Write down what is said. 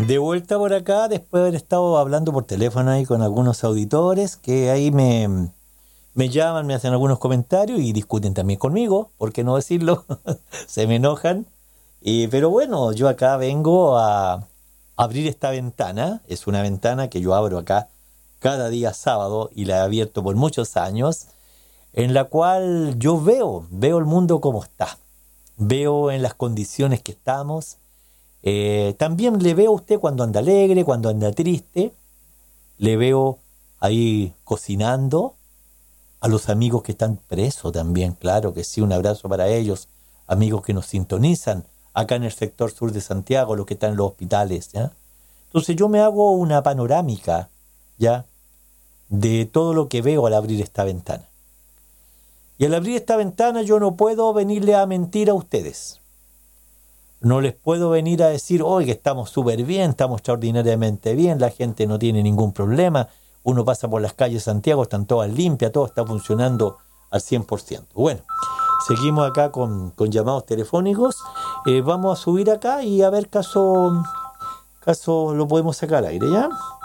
De vuelta por acá, después de haber estado hablando por teléfono ahí con algunos auditores que ahí me llaman, me hacen algunos comentarios y discuten también conmigo, ¿por qué no decirlo? Se me enojan. Pero bueno, yo acá vengo a abrir esta ventana. Es una ventana que yo abro acá cada día sábado y la he abierto por muchos años, en la cual yo veo el mundo como está. Veo en las condiciones que estamos. También le veo a usted cuando anda alegre, cuando anda triste. Le veo ahí cocinando. A los amigos que están presos también, claro que sí, un abrazo para ellos. Amigos que nos sintonizan acá en el sector sur de Santiago, los que están en los hospitales, ¿ya? Entonces yo me hago una panorámica, ¿ya?, de todo lo que veo al abrir esta ventana. Y al abrir esta ventana yo no puedo venirle a mentir a ustedes. No les puedo venir a decir, oye, que estamos súper bien, estamos extraordinariamente bien, la gente no tiene ningún problema, uno pasa por las calles de Santiago, están todas limpias, todo está funcionando al 100%. Bueno, seguimos acá con llamados telefónicos. Vamos a subir acá y a ver caso lo podemos sacar al aire, ¿ya?